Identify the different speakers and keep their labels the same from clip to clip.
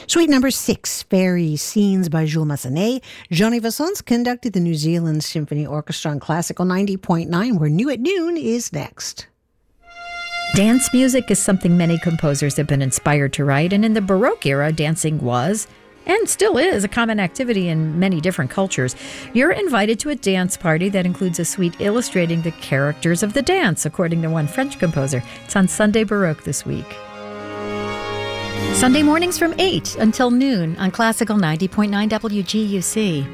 Speaker 1: Suite number 6, Fairy Scenes by Jules Massenet. Johnny Vassons conducted the New Zealand Symphony Orchestra on Classical 90.9, where New at Noon is next.
Speaker 2: Dance music is something many composers have been inspired to write, and in the Baroque era, dancing was, and still is, a common activity in many different cultures. You're invited to a dance party that includes a suite illustrating the characters of the dance, according to one French composer. It's on Sunday Baroque this week.
Speaker 3: Sunday mornings from 8 until noon on Classical 90.9 WGUC.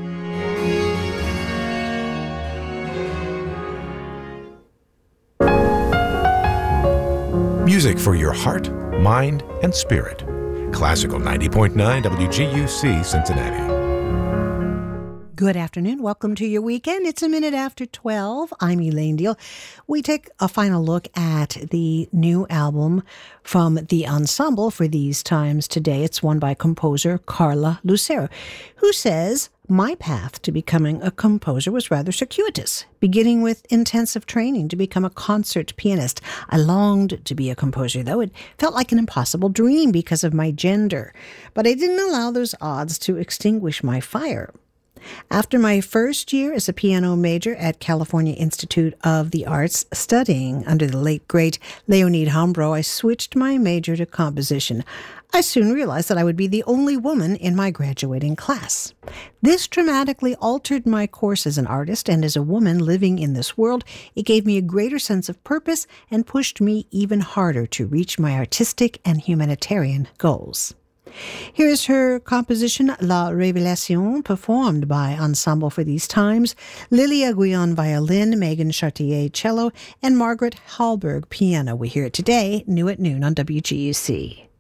Speaker 4: Music for your heart, mind, and spirit. Classical 90.9 WGUC, Cincinnati.
Speaker 1: Good afternoon. Welcome to your weekend. It's a minute after 12. I'm Elaine Deal. We take a final look at the new album from the Ensemble for These Times today. It's one by composer Carla Lucero, who says, "My path to becoming a composer was rather circuitous, beginning with intensive training to become a concert pianist. I longed to be a composer, though. It felt like an impossible dream because of my gender, but I didn't allow those odds to extinguish my fire. After my first year as a piano major at California Institute of the Arts, studying under the late, great Leonid Hambro, I switched my major to composition. I soon realized that I would be the only woman in my graduating class. This dramatically altered my course as an artist, and as a woman living in this world, it gave me a greater sense of purpose and pushed me even harder to reach my artistic and humanitarian goals." Here's her composition, La Révélation, performed by Ensemble for These Times, Lilia Guion violin, Megan Chartier cello, and Margaret Hallberg piano. We hear it today, New at Noon on WGUC.